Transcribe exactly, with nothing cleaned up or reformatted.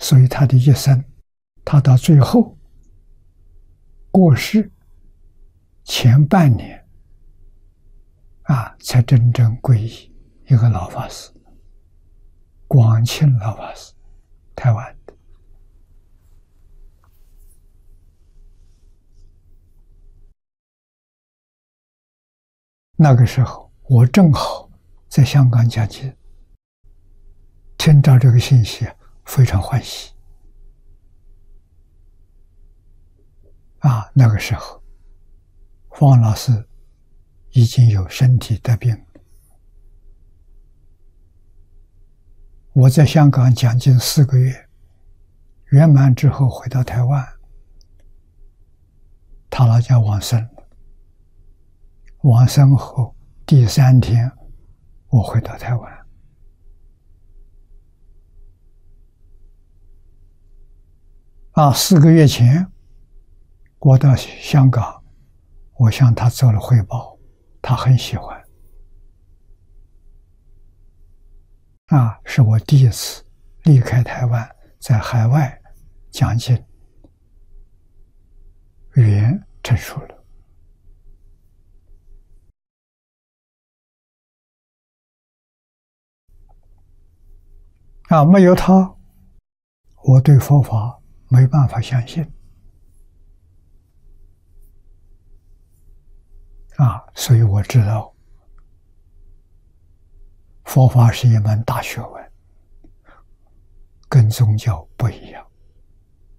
所以他的一生，他到最后过世前半年啊，才真正皈依一个老法师，广钦老法师，台湾的。那个时候我正好在香港讲经，听到这个信息非常欢喜啊！那个时候方老师已经有身体得病，我在香港讲经四个月，圆满之后回到台湾，他老家往生了。往生后第三天，我回到台湾。啊，四个月前，我到香港，我向他做了汇报，他很喜欢。啊，是我第一次离开台湾，在海外讲经，语言成熟了。啊，没有他，我对佛法没办法相信。啊，所以我知道，佛法是一门大学问，跟宗教不一样。